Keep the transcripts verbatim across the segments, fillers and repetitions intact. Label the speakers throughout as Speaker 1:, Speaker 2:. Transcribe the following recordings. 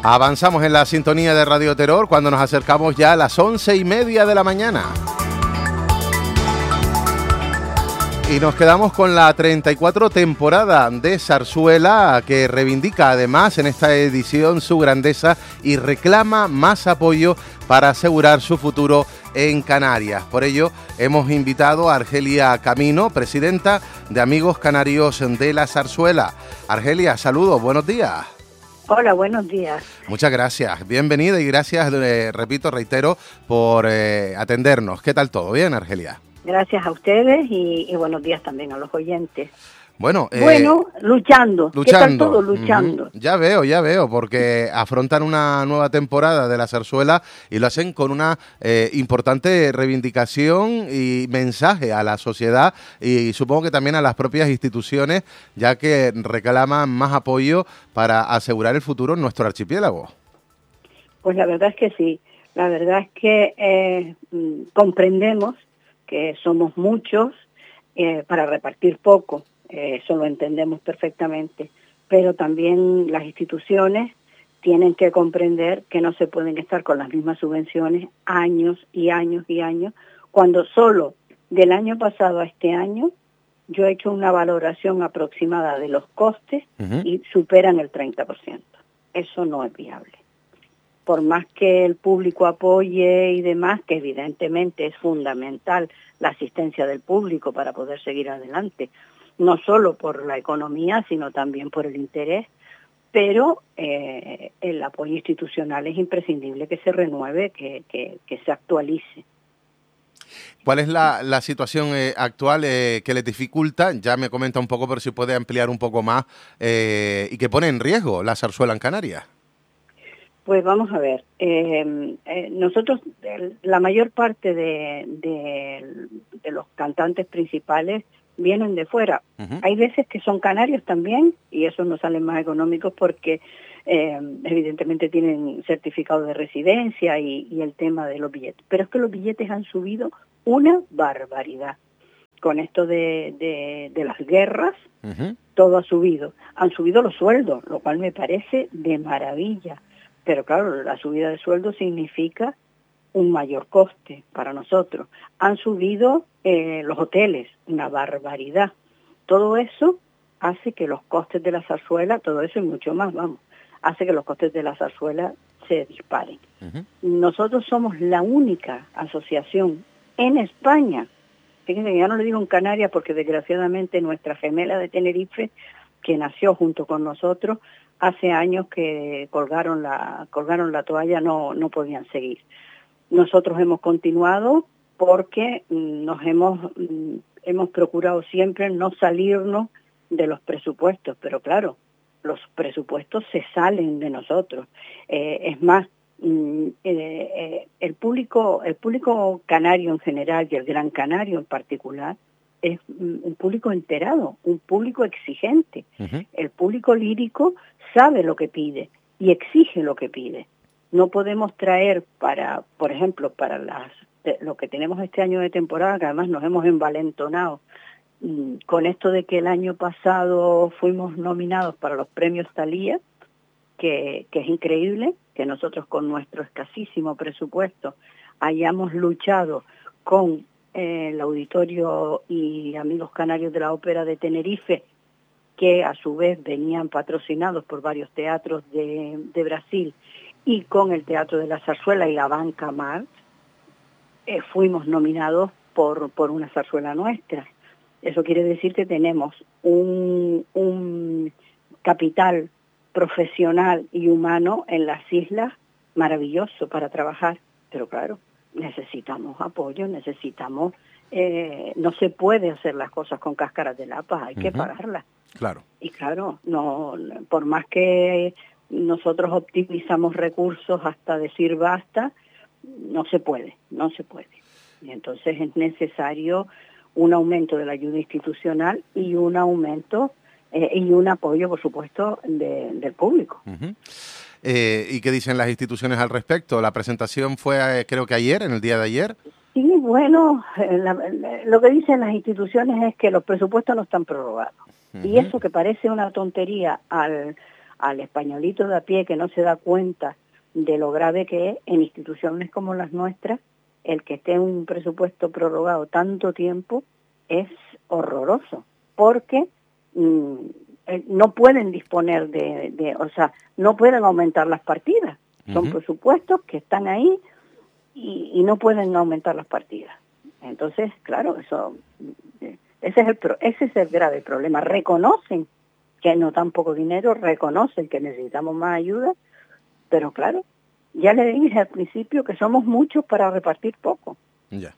Speaker 1: Avanzamos en la sintonía de Radio Terror cuando nos acercamos ya a las once y media de la mañana. Y nos quedamos con la treinta y cuatro temporada de Zarzuela, que reivindica además en esta edición su grandeza y reclama más apoyo para asegurar su futuro en Canarias. Por ello, hemos invitado a Argelia Camino, presidenta de Amigos Canarios de la Zarzuela. Argelia, saludos, buenos días.
Speaker 2: Hola, buenos días.
Speaker 1: Muchas gracias, bienvenida y gracias, eh, repito, reitero, por eh, atendernos. ¿Qué tal todo? ¿Bien, Argelia?
Speaker 2: Gracias a ustedes y, y buenos días también a los oyentes.
Speaker 1: Bueno, eh,
Speaker 2: bueno, luchando.
Speaker 1: luchando.
Speaker 2: ¿Qué tal todo? Luchando.
Speaker 1: Uh-huh. Ya veo, ya veo, porque afrontan una nueva temporada de la Zarzuela y lo hacen con una eh, importante reivindicación y mensaje a la sociedad y supongo que también a las propias instituciones, ya que reclaman más apoyo para asegurar el futuro en nuestro archipiélago.
Speaker 2: Pues la verdad es que sí. La verdad es que eh, comprendemos que somos muchos eh, para repartir poco. Eh, eso lo entendemos perfectamente, pero también las instituciones tienen que comprender que no se pueden estar con las mismas subvenciones años y años y años, cuando solo del año pasado a este año yo he hecho una valoración aproximada de los costes uh-huh. y superan el treinta por ciento. Eso no es viable. Por más que el público apoye y demás, que evidentemente es fundamental la asistencia del público para poder seguir adelante, no solo por la economía, sino también por el interés, pero eh, el apoyo institucional es imprescindible que se renueve, que, que, que se actualice.
Speaker 1: ¿Cuál es la, la situación eh, actual eh, que les dificulta? Ya me comenta un poco, pero si puede ampliar un poco más, eh, y que pone en riesgo la zarzuela en Canarias.
Speaker 2: Pues vamos a ver, eh, eh, nosotros, la mayor parte de, de, de los cantantes principales vienen de fuera. Uh-huh. Hay veces que son canarios también y esos nos salen más económicos porque eh, evidentemente tienen certificado de residencia y, y el tema de los billetes. Pero es que los billetes han subido una barbaridad. Con esto de, de, de las guerras, uh-huh. todo ha subido. Han subido los sueldos, lo cual me parece de maravilla. Pero claro, la subida de sueldo significa un mayor coste para nosotros. Han subido eh, los hoteles, una barbaridad. Todo eso hace que los costes de la zarzuela, todo eso y mucho más, vamos, hace que los costes de la zarzuela se disparen. Uh-huh. Nosotros somos la única asociación en España, fíjense que ya no le digo en Canarias porque desgraciadamente nuestra gemela de Tenerife, que nació junto con nosotros, hace años que colgaron la colgaron la toalla, no no podían seguir. Nosotros hemos continuado porque nos hemos hemos procurado siempre no salirnos de los presupuestos, pero claro, los presupuestos se salen de nosotros. Eh, es más, eh, eh, el público el público canario en general y el Gran Canario en particular es un público enterado, un público exigente. Uh-huh. El público lírico sabe lo que pide y exige lo que pide. No podemos traer para, por ejemplo, para las lo que tenemos este año de temporada, que además nos hemos envalentonado mmm, con esto de que el año pasado fuimos nominados para los premios Thalía, que, que es increíble, que nosotros con nuestro escasísimo presupuesto hayamos luchado con el Auditorio y Amigos Canarios de la Ópera de Tenerife, que a su vez venían patrocinados por varios teatros de, de Brasil, y con el Teatro de la Zarzuela y la Banca Mar, eh, fuimos nominados por, por una zarzuela nuestra. Eso quiere decir que tenemos un, un capital profesional y humano en las islas maravilloso para trabajar, pero claro, necesitamos apoyo, necesitamos, eh, no se puede hacer las cosas con cáscaras de lapas, hay uh-huh. que pagarlas.
Speaker 1: Claro.
Speaker 2: Y claro, no, por más que nosotros optimizamos recursos hasta decir basta, no se puede, no se puede. Y entonces es necesario un aumento de la ayuda institucional y un aumento eh, y un apoyo, por supuesto, de, del público.
Speaker 1: Uh-huh. Eh, ¿Y qué dicen las instituciones al respecto? La presentación fue, eh, creo que ayer, en el día de ayer.
Speaker 2: Sí, bueno, la, la, lo que dicen las instituciones es que los presupuestos no están prorrogados. Uh-huh. Y eso que parece una tontería al, al españolito de a pie que no se da cuenta de lo grave que es en instituciones como las nuestras, el que esté un presupuesto prorrogado tanto tiempo es horroroso, porque mmm, no pueden disponer de, de, o sea, no pueden aumentar las partidas. Son uh-huh. presupuestos que están ahí y, y no pueden aumentar las partidas. Entonces, claro, eso, ese es el ese es el grave problema. Reconocen que no dan poco dinero, reconocen que necesitamos más ayuda, pero claro, ya le dije al principio que somos muchos para repartir poco.
Speaker 1: Ya.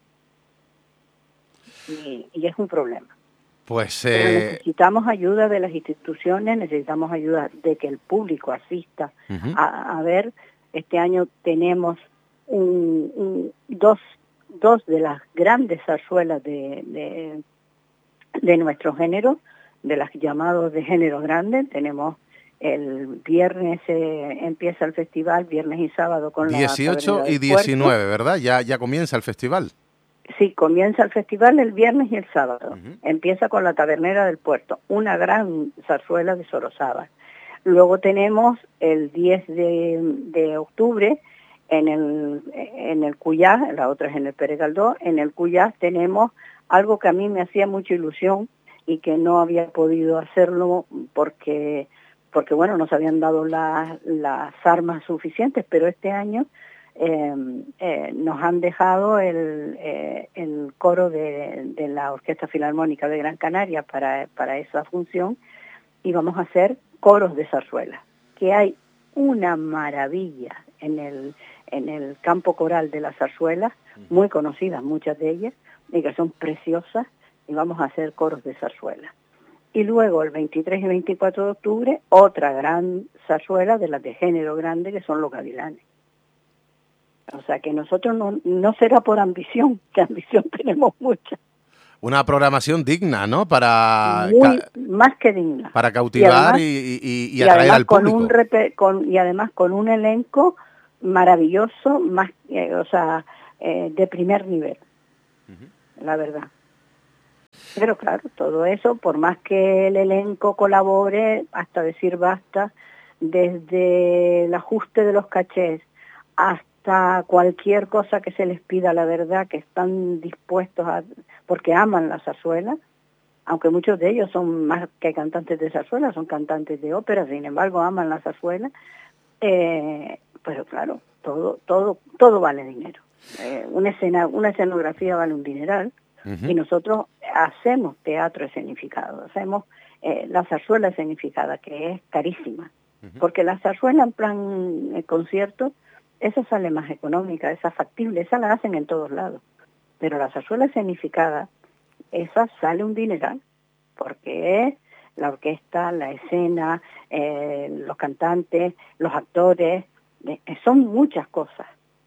Speaker 2: Y, y es un problema.
Speaker 1: Pues eh...
Speaker 2: Pero necesitamos ayuda de las instituciones, necesitamos ayuda de que el público asista uh-huh. a, a ver. Este año tenemos un, un, dos, dos de las grandes zarzuelas de, de, de nuestro género, de las llamados de género grande. Tenemos el viernes, eh, empieza el festival, viernes y sábado con
Speaker 1: dieciocho
Speaker 2: la
Speaker 1: y diecinueve, ¿verdad? Ya, ya comienza el festival.
Speaker 2: Sí, comienza el festival el viernes y el sábado. Uh-huh. Empieza con la Tabernera del Puerto, una gran zarzuela de Sorozábal. Luego tenemos el diez de octubre en el en el Cuyás, la otra es en el Pérez Galdós. En el Cuyás tenemos algo que a mí me hacía mucha ilusión y que no había podido hacerlo porque, porque bueno, nos habían dado la, las armas suficientes, pero este año eh, eh, nos han dejado el, eh, el coro de, de la Orquesta Filarmónica de Gran Canaria para, para esa función, y vamos a hacer coros de zarzuela, que hay una maravilla en el en el campo coral de las zarzuelas, muy conocidas muchas de ellas, y que son preciosas, y vamos a hacer coros de zarzuela. Y luego el veintitrés y veinticuatro de octubre, otra gran zarzuela de las de género grande, que son los Gavilanes. O sea que nosotros no, no será por ambición, que ambición tenemos mucha.
Speaker 1: Una programación digna, ¿no? Para
Speaker 2: Muy, más que digna.
Speaker 1: Para cautivar y, además, y, y, y atraer
Speaker 2: y
Speaker 1: al público.
Speaker 2: Con un repe, con, y además con un elenco maravilloso, más, eh, o sea, eh, de primer nivel, uh-huh. la verdad. Pero claro, todo eso, por más que el elenco colabore, hasta decir basta, desde el ajuste de los cachés hasta cualquier cosa que se les pida, la verdad, que están dispuestos a, porque aman la zarzuela, aunque muchos de ellos son más que cantantes de zarzuela, son cantantes de ópera, sin embargo aman la zarzuela, eh, pero claro, todo todo todo vale dinero. Eh, una escena, una escenografía vale un dineral, uh-huh. y nosotros hacemos teatro escenificado, hacemos eh, la zarzuela escenificada, que es carísima, uh-huh. porque la zarzuela en plan eh, concierto, esa sale más económica, esa factible, esa la hacen en todos lados, pero la zarzuela escenificada, esa sale un dineral, porque es la orquesta, la escena, eh, los cantantes, los actores, eh, son muchas cosas.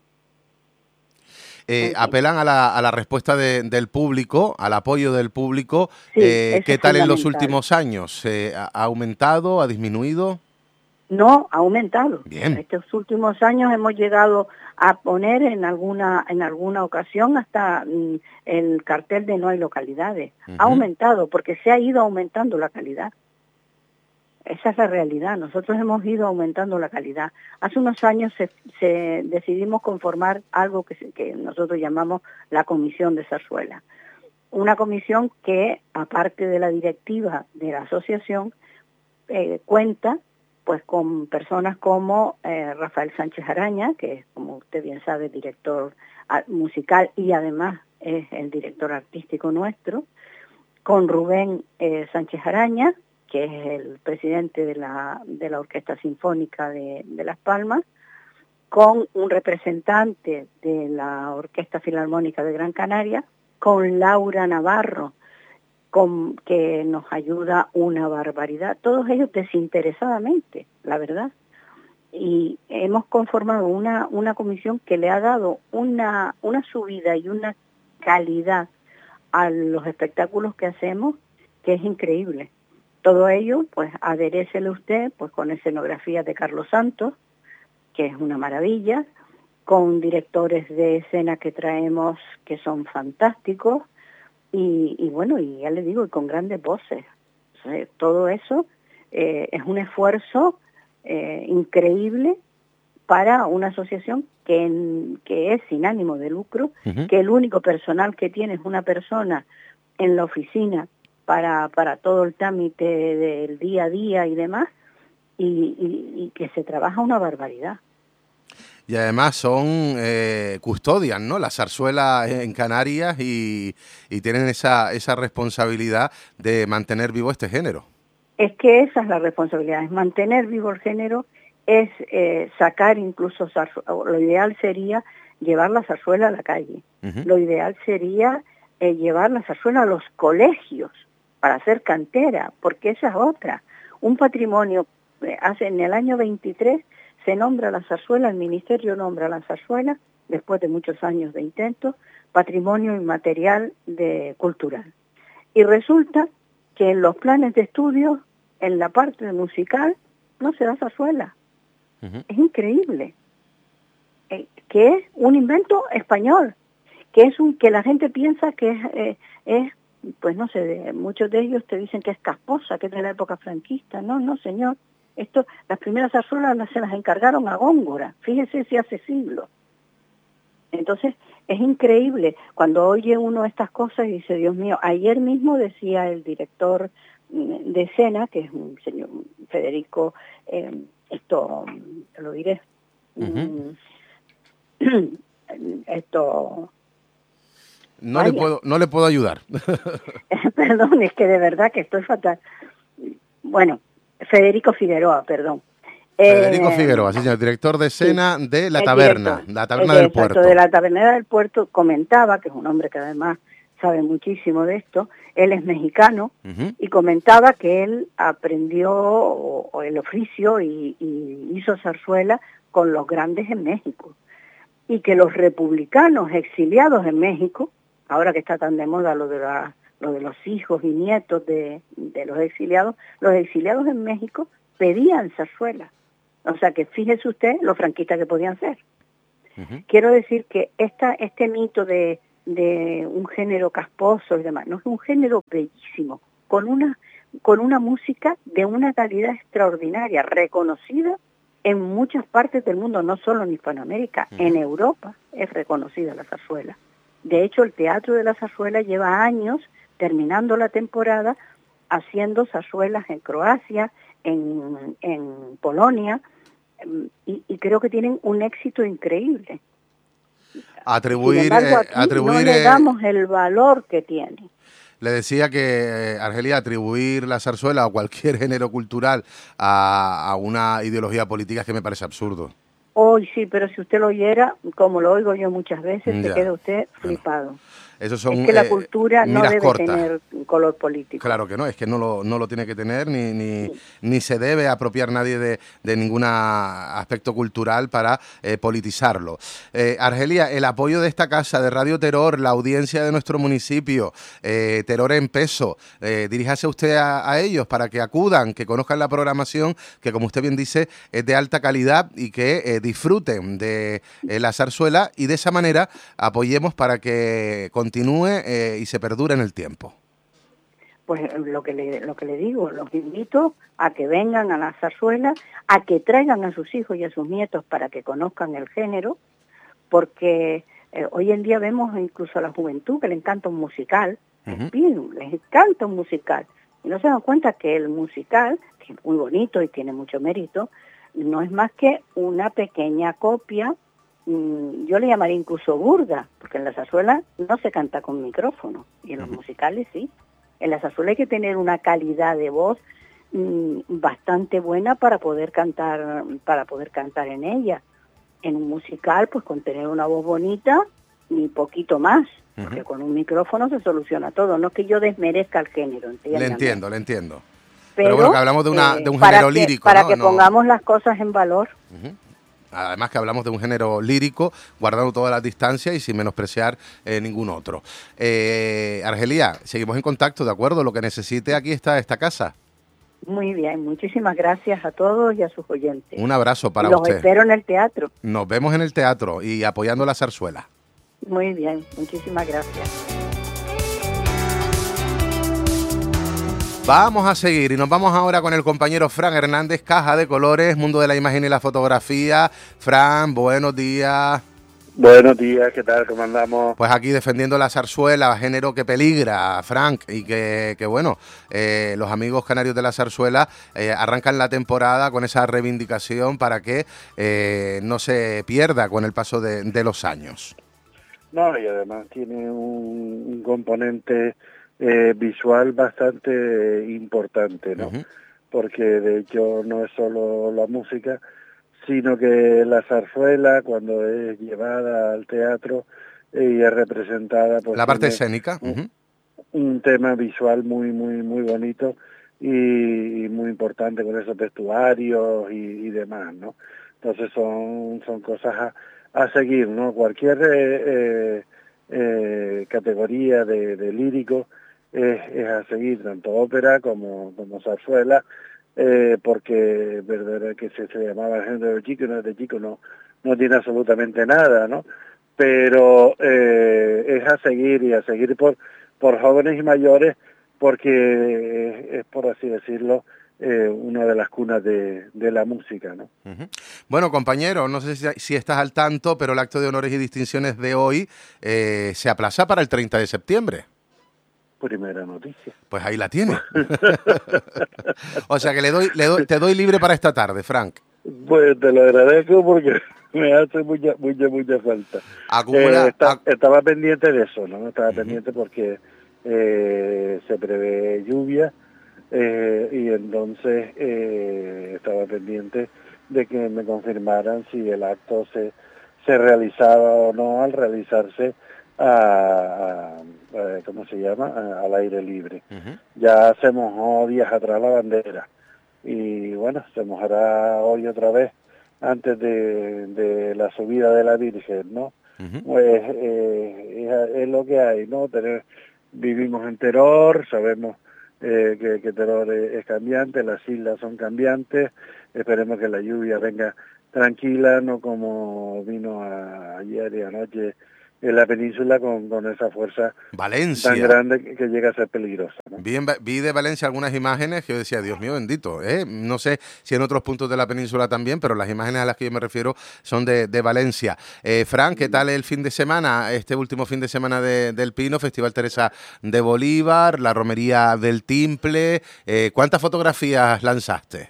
Speaker 1: Eh, apelan a la, a la respuesta de, del público, al apoyo del público.
Speaker 2: Sí,
Speaker 1: eh, ¿Qué tal en los últimos años? Eh, ¿Ha aumentado, ha disminuido?
Speaker 2: No, ha aumentado.
Speaker 1: Bien.
Speaker 2: En estos últimos años hemos llegado a poner en alguna en alguna ocasión hasta mm, el cartel de no hay localidades. Uh-huh. Ha aumentado porque se ha ido aumentando la calidad. Esa es la realidad. Nosotros hemos ido aumentando la calidad. Hace unos años se, se decidimos conformar algo que, se, que nosotros llamamos la Comisión de Zarzuela. Una comisión que, aparte de la directiva de la asociación, eh, cuenta pues con personas como eh, Rafael Sánchez Araña, que es, como usted bien sabe, director musical y además es el director artístico nuestro, con Rubén eh, Sánchez Araña, que es el presidente de la, de la Orquesta Sinfónica de, de Las Palmas, con un representante de la Orquesta Filarmónica de Gran Canaria, con Laura Navarro, con, que nos ayuda una barbaridad, todos ellos desinteresadamente, la verdad. Y hemos conformado una, una comisión que le ha dado una, una subida y una calidad a los espectáculos que hacemos, que es increíble. Todo ello, pues, aderécele usted pues con escenografía de Carlos Santos, que es una maravilla, con directores de escena que traemos que son fantásticos, y, y bueno, y ya le digo, y con grandes voces. O sea, todo eso eh, es un esfuerzo eh, increíble para una asociación que, en, que es sin ánimo de lucro, uh-huh. que el único personal que tiene es una persona en la oficina para, para todo el trámite del día a día y demás, y, y, y que se trabaja una barbaridad.
Speaker 1: Y además son eh, custodian, ¿no?, la zarzuela en Canarias y, y tienen esa, esa responsabilidad de mantener vivo este género.
Speaker 2: Es que esa es la responsabilidad, es mantener vivo el género, es eh, sacar incluso, lo ideal sería llevar la zarzuela a la calle, uh-huh. lo ideal sería eh, llevar la zarzuela a los colegios para hacer cantera, porque esa es otra. Un patrimonio, eh, hace en el año veintitrés se nombra la zarzuela, el ministerio nombra la zarzuela, después de muchos años de intentos, patrimonio inmaterial de, cultural. Y resulta que en los planes de estudio, en la parte musical, no se da zarzuela. Uh-huh. Es increíble. Eh, que es un invento español, que es un que la gente piensa que es, eh, es pues no sé, de, muchos de ellos te dicen que es casposa, que es de la época franquista. No, no, señor. Esto, las primeras zarzuelas se las encargaron a Góngora, fíjese si hace siglos. Entonces, es increíble cuando oye uno estas cosas y dice, Dios mío, ayer mismo decía el director de escena, que es un señor Federico, eh, esto, te lo diré, uh-huh. esto...
Speaker 1: No Vaya. le puedo, no le puedo ayudar.
Speaker 2: Perdón, es que de verdad que estoy fatal. Bueno, Federico Figueroa, perdón.
Speaker 1: Federico
Speaker 2: eh,
Speaker 1: Figueroa, sí, señor, director de escena sí, de La Taberna, director, la Taberna
Speaker 2: del
Speaker 1: exacto, Puerto.
Speaker 2: de La Taberna del Puerto, comentaba, que es un hombre que además sabe muchísimo de esto, él es mexicano, uh-huh. y comentaba que él aprendió o, o el oficio y, y hizo zarzuela con los grandes en México, y que los republicanos exiliados en México, ahora que está tan de moda lo de, la, lo de los hijos y nietos de, de los exiliados, los exiliados en México pedían zarzuela. O sea que fíjese usted lo franquistas que podían ser. Uh-huh. Quiero decir que esta, este mito de, de un género casposo y demás, no, es un género bellísimo, con una, con una música de una calidad extraordinaria, reconocida en muchas partes del mundo, no solo en Hispanoamérica, uh-huh. en Europa es reconocida la zarzuela. De hecho, el Teatro de la Zarzuela lleva años, terminando la temporada, haciendo zarzuelas en Croacia, en, en Polonia, y, y creo que tienen un éxito increíble.
Speaker 1: Atribuir,
Speaker 2: Sin embargo, aquí
Speaker 1: eh, atribuir,
Speaker 2: no le damos el valor que tiene.
Speaker 1: Le decía que, eh, Argelia, atribuir la zarzuela o cualquier género cultural a, a una ideología política es que me parece absurdo.
Speaker 2: Hoy sí, pero si usted lo oyera, como lo oigo yo muchas veces,
Speaker 1: ya.
Speaker 2: se queda usted flipado.
Speaker 1: Bueno. Esos son,
Speaker 2: es que la
Speaker 1: eh,
Speaker 2: cultura no debe
Speaker 1: cortas.
Speaker 2: tener color político.
Speaker 1: Claro que no, es que no lo, no lo tiene que tener, ni, ni,
Speaker 2: sí.
Speaker 1: ni se debe apropiar nadie de, de ningún aspecto cultural para eh, politizarlo. Eh, Argelia, el apoyo de esta casa de Radio Terror, la audiencia de nuestro municipio, eh, Terror en Peso, eh, diríjase usted a, a ellos para que acudan, que conozcan la programación, que como usted bien dice, es de alta calidad y que eh, disfruten de eh, la zarzuela y de esa manera apoyemos para que continúe eh, y se perdure en el tiempo.
Speaker 2: Pues lo que le, lo que le digo, los invito a que vengan a la zarzuela, a que traigan a sus hijos y a sus nietos para que conozcan el género, porque eh, hoy en día vemos incluso a la juventud que le encanta un musical, uh-huh. les, les encanta un musical, y no se dan cuenta que el musical, que es muy bonito y tiene mucho mérito, no es más que una pequeña copia, mmm, yo le llamaría incluso burda, porque en la zarzuela no se canta con micrófono, y en los uh-huh. musicales sí. En la zarzuela hay que tener una calidad de voz mmm, bastante buena para poder cantar, para poder cantar en ella. En un musical, pues con tener una voz bonita, ni poquito más, uh-huh. porque con un micrófono se soluciona todo. No es que yo desmerezca el género, ¿entiendes?
Speaker 1: Le entiendo, le entiendo.
Speaker 2: Pero,
Speaker 1: Pero bueno, que hablamos de, una,
Speaker 2: eh,
Speaker 1: de un
Speaker 2: para
Speaker 1: género
Speaker 2: que,
Speaker 1: lírico,
Speaker 2: para
Speaker 1: ¿no?
Speaker 2: que
Speaker 1: no...
Speaker 2: pongamos las cosas en valor.
Speaker 1: Uh-huh. Además que hablamos de un género lírico, guardando todas las distancias y sin menospreciar eh, ningún otro. Eh, Argelia, seguimos en contacto, ¿de acuerdo? Lo que necesite, aquí está esta casa.
Speaker 2: Muy bien, muchísimas gracias a todos y a sus oyentes.
Speaker 1: Un abrazo para
Speaker 2: Los
Speaker 1: usted.
Speaker 2: Los espero en el teatro.
Speaker 1: Nos vemos en el teatro y apoyando la zarzuela.
Speaker 2: Muy bien, muchísimas gracias.
Speaker 1: Vamos a seguir y nos vamos ahora con el compañero Fran Hernández, Caja de Colores, Mundo de la Imagen y la Fotografía. Fran, buenos días.
Speaker 3: Buenos días, ¿qué tal? ¿Cómo andamos?
Speaker 1: Pues aquí defendiendo la zarzuela, género que peligra, Frank, y que, que bueno, eh, los amigos canarios de la zarzuela eh, arrancan la temporada con esa reivindicación para que eh, no se pierda con el paso de, de los años.
Speaker 3: No, y además tiene un, un componente eh, visual bastante importante, ¿no? Uh-huh. Porque de hecho no es solo la música, sino que la zarzuela, cuando es llevada al teatro y es representada, pues
Speaker 1: la parte escénica,
Speaker 3: un,
Speaker 1: uh-huh.
Speaker 3: un tema visual muy muy muy bonito y, y muy importante con esos vestuarios y, y demás, ¿no? Entonces son son cosas a, a seguir, ¿no? Cualquier eh, eh, eh, categoría de, de lírico es, es a seguir, tanto ópera como como zarzuela. Eh, porque verdad que se, se llamaba el género de chico, no de chico no no tiene absolutamente nada, ¿no? Pero eh, es a seguir y a seguir por por jóvenes y mayores, porque es, es por así decirlo eh, una de las cunas de, de la música, ¿no?
Speaker 1: Uh-huh. Bueno, compañero, no sé si, si estás al tanto, pero el acto de honores y distinciones de hoy eh, se aplaza para el treinta de septiembre.
Speaker 3: Primera noticia.
Speaker 1: Pues ahí la tiene. O sea que le doy, le doy, te doy libre para esta tarde, Frank.
Speaker 3: Pues te lo agradezco porque me hace mucha, mucha, mucha falta.
Speaker 1: Acumula,
Speaker 3: eh, está,
Speaker 1: ac-
Speaker 3: estaba pendiente de eso, ¿no? Estaba
Speaker 1: uh-huh.
Speaker 3: pendiente porque eh, se prevé lluvia eh, y entonces eh, estaba pendiente de que me confirmaran si el acto se, se realizaba o no al realizarse a, a, a ¿cómo se llama? A, al aire libre. Uh-huh. Ya se mojó días atrás la bandera y bueno, se mojará hoy otra vez antes de, de la subida de la Virgen, ¿no? Uh-huh. Pues eh, es, es lo que hay, ¿no? Tener, vivimos en Teror, sabemos eh, que, que Teror es, es cambiante, las islas son cambiantes, esperemos que la lluvia venga tranquila, no como vino a, ayer y anoche en la península con, con esa fuerza
Speaker 1: Valencia.
Speaker 3: tan grande que, que llega a ser peligrosa, ¿no?
Speaker 1: Bien, vi de Valencia algunas imágenes que yo decía, Dios mío bendito, ¿eh? No sé si en otros puntos de la península también, pero las imágenes a las que yo me refiero son de, de Valencia. Eh, Fran, ¿qué tal el fin de semana, este último fin de semana de, del Pino, Festival Teresa de Bolívar, la romería del Timple? Eh, ¿Cuántas fotografías lanzaste?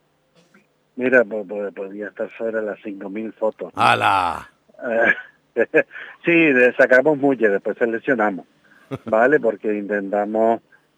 Speaker 3: Mira, pues, pues, podría estar sobre las cinco mil fotos, ¿no?
Speaker 1: ¡Hala!
Speaker 3: Sí, sacamos muchas, después seleccionamos, ¿vale? Porque intentamos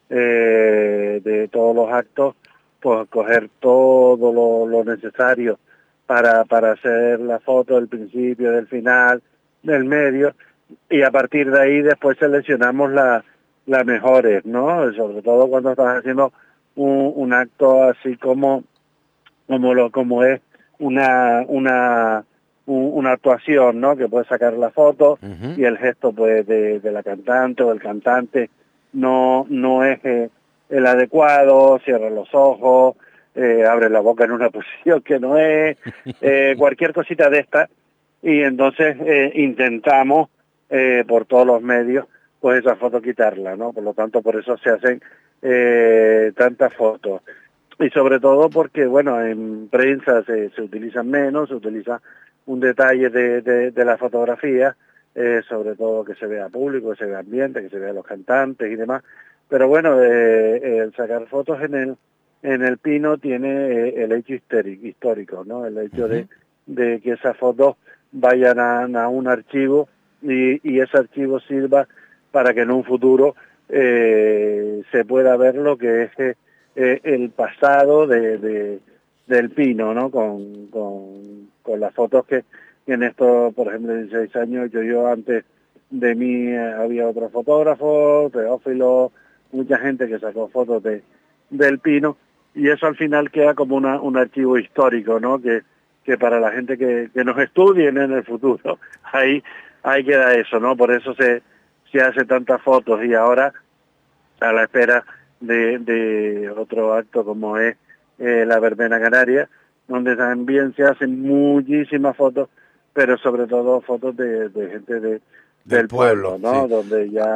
Speaker 3: eh, de todos los actos, pues coger todo lo, lo necesario para, para hacer la foto del principio, del final, del medio, y a partir de ahí después seleccionamos la, las mejores, ¿no? Sobre todo cuando estás haciendo un, un acto así como, como, lo, como es una... una una actuación, ¿no? Que puede sacar la foto uh-huh. y el gesto pues de, de la cantante o el cantante no no es eh, el adecuado, cierra los ojos, eh, abre la boca en una posición que no es, eh, cualquier cosita de esta, y entonces eh, intentamos eh, por todos los medios pues esa foto quitarla, ¿no? Por lo tanto, por eso se hacen eh, tantas fotos. Y sobre todo porque, bueno, en prensa se, se utilizan menos, se utiliza un detalle de, de, de la fotografía, eh, sobre todo que se vea público, que se vea ambiente, que se vea los cantantes y demás. Pero bueno, eh, el sacar fotos en el en el Pino tiene eh, el hecho histórico, ¿no? El hecho uh-huh. de, de que esas fotos vayan a, a un archivo y, y ese archivo sirva para que en un futuro eh, se pueda ver lo que es eh, el pasado de, de del Pino, ¿no? Con, con, con las fotos que en estos, por ejemplo, dieciséis años, yo, yo antes de mí eh, había otro fotógrafo, Teófilo, mucha gente que sacó fotos de del Pino, y eso al final queda como una, un archivo histórico, ¿no? Que, que para la gente que, que nos estudien en el futuro, ahí, ahí queda eso, ¿no? Por eso se, se hace tantas fotos, y ahora a la espera de, de otro acto como es Eh, la verbena canaria, donde también se hacen muchísimas fotos, pero sobre todo fotos de, de gente de, del, del pueblo, pueblo, ¿no? Sí. Donde ya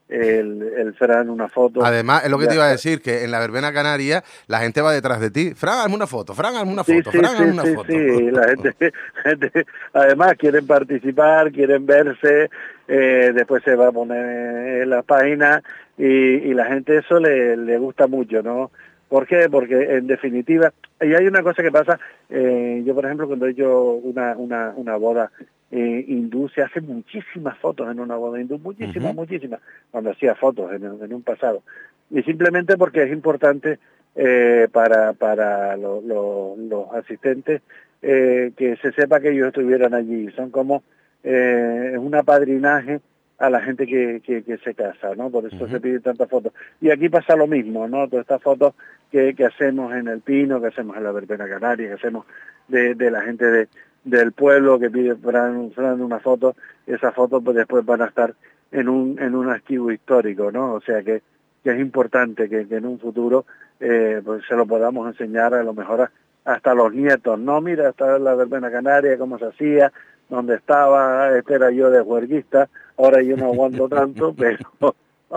Speaker 3: el, el Fran una foto.
Speaker 1: Además, es lo que
Speaker 3: ya
Speaker 1: te iba a
Speaker 3: está.
Speaker 1: decir, que en la verbena canaria la gente va detrás de ti. Fran, hazme una foto, Fran, hazme una
Speaker 3: Sí,
Speaker 1: foto,
Speaker 3: sí,
Speaker 1: Fran, hazme
Speaker 3: sí,
Speaker 1: una
Speaker 3: sí,
Speaker 1: foto.
Speaker 3: sí, la gente, la gente además quieren participar, quieren verse, eh, después se va a poner en la página y, y la gente eso le, le gusta mucho, ¿no? ¿Por qué? Porque en definitiva, y hay una cosa que pasa, eh, yo por ejemplo cuando he hecho una, una, una boda eh, hindú, se hacen muchísimas fotos en una boda hindú, muchísimas,
Speaker 1: Uh-huh.
Speaker 3: muchísimas, cuando hacía fotos en, en un pasado. Y simplemente porque es importante eh, para, para lo, lo, los asistentes eh, que se sepa que ellos estuvieran allí. Son como eh, un apadrinaje a la gente que, que, que se casa, ¿no? Por eso
Speaker 1: Uh-huh.
Speaker 3: se piden tantas fotos. Y aquí pasa lo mismo, ¿no? Todas estas fotos que, que hacemos en el Pino, que hacemos en la verbena canaria, que hacemos de, de la gente de, del pueblo que pide Fran, Fran una foto, esas fotos pues después van a estar en un, en un archivo histórico, ¿no? O sea que, que es importante que, que en un futuro eh, pues se lo podamos enseñar a lo mejor a, hasta a los nietos, ¿no? Mira, esta es la verbena canaria, cómo se hacía, dónde estaba, este era yo de juerguista, ahora yo no aguanto tanto, pero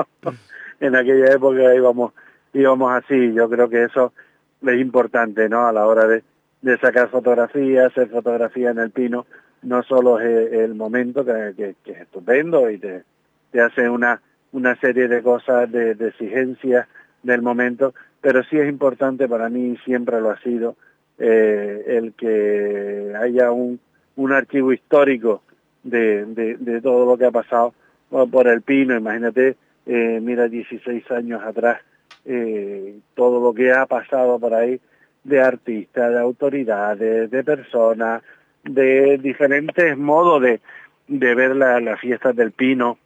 Speaker 3: en aquella época íbamos, íbamos así. Yo creo que eso es importante, ¿no? A la hora de, de sacar fotografías, hacer fotografía en el Pino, no solo es el momento, que, que, que es estupendo y te, te hace una, una serie de cosas, de, de exigencias del momento, pero sí es importante para mí, siempre lo ha sido, eh, el que haya un, un archivo histórico de, de, de todo lo que ha pasado por el Pino. Imagínate, eh, mira, dieciséis años atrás, eh, todo lo que ha pasado por ahí, de artistas, de autoridades, de personas, de diferentes modos de, de ver la, las fiestas del Pino.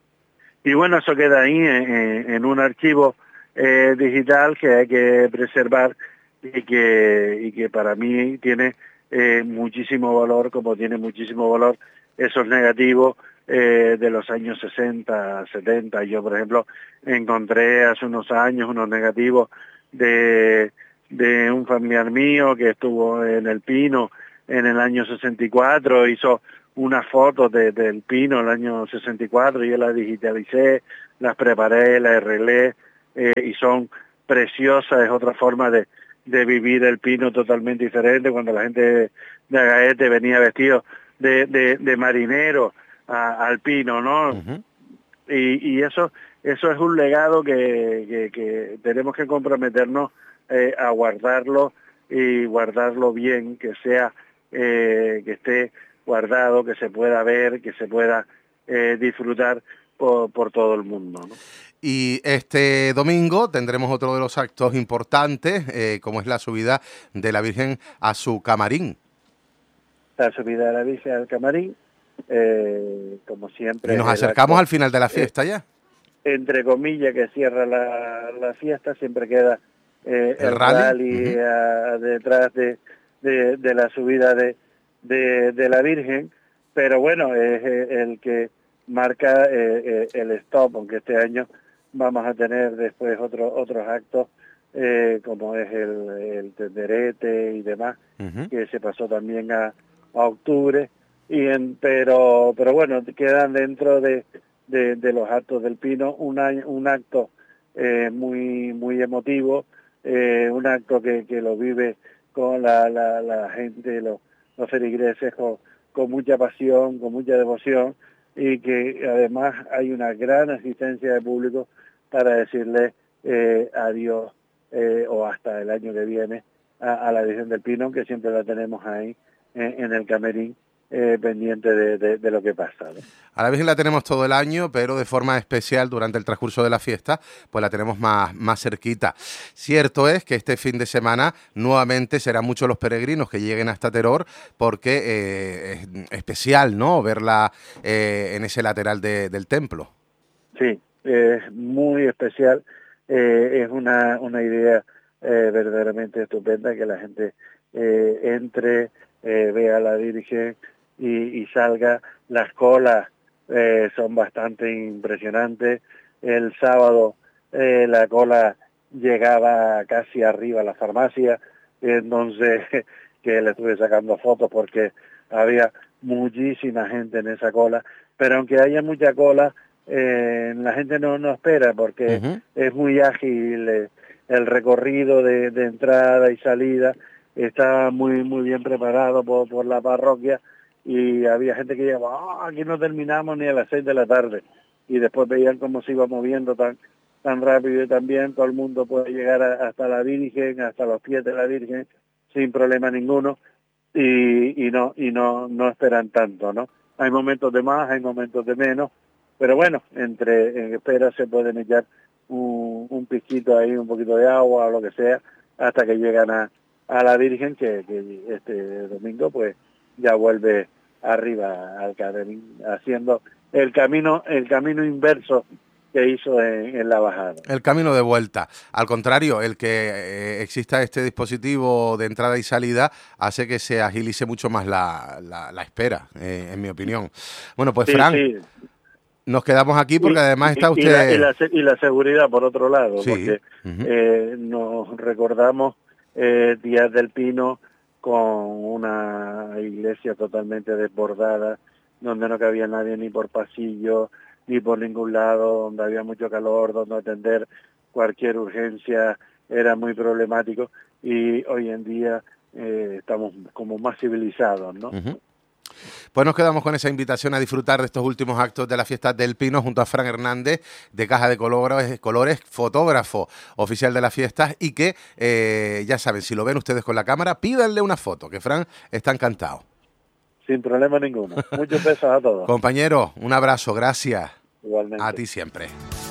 Speaker 3: Y bueno, eso queda ahí en, en un archivo eh, digital que hay que preservar y que, y que para mí tiene eh, muchísimo valor, como tiene muchísimo valor esos negativos eh, de los años sesenta, setenta. Yo, por ejemplo, encontré hace unos años unos negativos de, de un familiar mío que estuvo en el Pino en el año sesenta y cuatro, hizo unas fotos de, del Pino el año sesenta y cuatro, yo las digitalicé, las preparé, las arreglé, eh, y son preciosas. Es otra forma de, de vivir el Pino totalmente diferente, cuando la gente de Agaete venía vestido de, de, de marinero a, al Pino, ¿no?
Speaker 1: Uh-huh.
Speaker 3: Y, y eso eso es un legado que, que, que tenemos que comprometernos eh, a guardarlo y guardarlo bien, que sea, eh, que esté guardado, que se pueda ver, que se pueda eh, disfrutar por, por todo el mundo, ¿no?
Speaker 1: Y este domingo tendremos otro de los actos importantes, eh, como es la subida de la Virgen a su camarín.
Speaker 3: La subida de la Virgen al camarín, eh, como siempre.
Speaker 1: Y nos
Speaker 3: es
Speaker 1: acercamos
Speaker 3: acto,
Speaker 1: al final de la fiesta
Speaker 3: eh,
Speaker 1: ya.
Speaker 3: Entre comillas, que cierra la, la fiesta, siempre queda eh,
Speaker 1: El
Speaker 3: el
Speaker 1: rally.
Speaker 3: rally
Speaker 1: Uh-huh.
Speaker 3: a, detrás de, de, de la subida de, de, de la Virgen, pero bueno, es el que marca eh, el stop, aunque este año vamos a tener después otros otros actos, eh, como es el, el tenderete y demás,
Speaker 1: Uh-huh.
Speaker 3: que se pasó también a, a octubre, y en, pero pero bueno, quedan dentro de De, de los actos del Pino, un, año, un acto eh, muy muy emotivo, eh, un acto que, que lo vive con la, la, la gente, los, los feligreses, con, con mucha pasión, con mucha devoción, y que además hay una gran asistencia de público para decirle eh, adiós eh, o hasta el año que viene a, a la Virgen del Pino, que siempre la tenemos ahí en, en el camerín, Eh, pendiente de, de, de lo que pasa, ¿no?
Speaker 1: A la Virgen la tenemos todo el año, pero de forma especial durante el transcurso de la fiesta, pues la tenemos más, más cerquita. Cierto es que este fin de semana nuevamente serán muchos los peregrinos que lleguen hasta Teror, porque eh, es especial, ¿no?, verla eh, en ese lateral de, del templo.
Speaker 3: Sí, es muy especial, eh, es una, una idea eh, verdaderamente estupenda, que la gente eh, entre, eh, vea a la Virgen y, y salga. Las colas eh, son bastante impresionantes. El sábado eh, la cola llegaba casi arriba a la farmacia, entonces que le estuve sacando fotos porque había muchísima gente en esa cola, pero aunque haya mucha cola, eh, la gente no, no espera porque uh-huh. es muy ágil eh, el recorrido de, de entrada y salida, está muy muy bien preparado por, por la parroquia, y había gente que llegaba, oh, aquí no terminamos ni a las seis de la tarde, y después veían cómo se iba moviendo tan tan rápido, y también todo el mundo puede llegar a, hasta la Virgen, hasta los pies de la Virgen, sin problema ninguno, y, y no y no no esperan tanto, ¿no? Hay momentos de más, hay momentos de menos, pero bueno, entre en espera se pueden echar un, un pizquito ahí, un poquito de agua o lo que sea, hasta que llegan a, a la Virgen, que, que este domingo pues ya vuelve arriba al Cadering, haciendo el camino el camino inverso que hizo en, en la bajada.
Speaker 1: El camino de vuelta. Al contrario, el que eh, exista este dispositivo de entrada y salida hace que se agilice mucho más la, la, la espera, eh, en mi opinión. Bueno, pues sí, Fran, sí. Nos quedamos aquí porque y, además está usted...
Speaker 3: Y la, y, la, y la seguridad, por otro lado, sí. porque uh-huh. eh, nos recordamos eh, Díaz del Pino con una iglesia totalmente desbordada, donde no cabía nadie ni por pasillo, ni por ningún lado, donde había mucho calor, donde atender cualquier urgencia era muy problemático, y hoy en día eh, estamos como más civilizados, ¿no?
Speaker 1: Uh-huh. Pues nos quedamos con esa invitación a disfrutar de estos últimos actos de la Fiesta del Pino junto a Fran Hernández, de Caja de Colores, colores fotógrafo oficial de las fiestas, y que, eh, ya saben, si lo ven ustedes con la cámara, pídanle una foto, que Fran está encantado.
Speaker 3: Sin problema ninguno. Muchos besos a todos.
Speaker 1: Compañero, un abrazo, gracias.
Speaker 3: Igualmente.
Speaker 1: A ti siempre.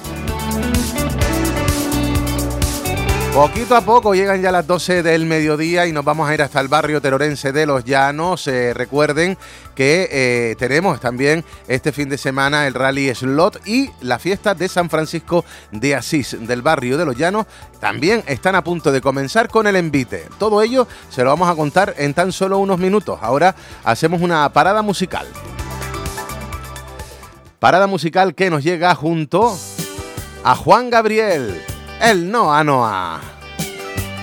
Speaker 1: Poquito a poco llegan ya las doce del mediodía y nos vamos a ir hasta el barrio terorense de Los Llanos. Eh, recuerden que eh, tenemos también este fin de semana el Rally Slot y la fiesta de San Francisco de Asís del barrio de Los Llanos. También están a punto de comenzar con el envite. Todo ello se lo vamos a contar en tan solo unos minutos. Ahora hacemos una parada musical. Parada musical que nos llega junto a Juan Gabriel. El Noa Noa.